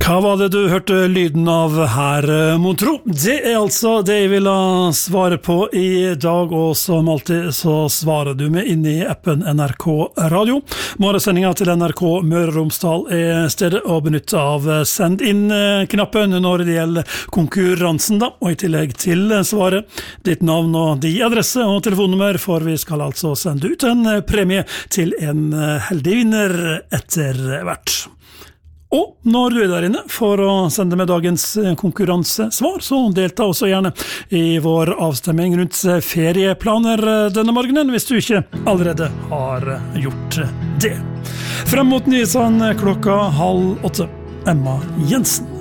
Hva var det du hørte lyden av her, mon tro? Det altså det jeg vil svare på i dag, og som alltid så svarer du med inn i appen NRK Radio. Morgensendingen til NRK Møre og Romsdal stedet å benytte av send inn-knappen når det gjelder konkurransen da, og i tillegg til svaret ditt navn og de adresse og telefonnummer, for vi skal altså sende ut en premie til en heldig vinner etter hvert. Og når du der inne for å sende med dagens konkurransesvar, så delta også gjerne i vår avstemming rundt ferieplaner denne morgenen, hvis du ikke allerede har gjort det. Frem mot nyhetene klokka 7:30. Emma Jensen.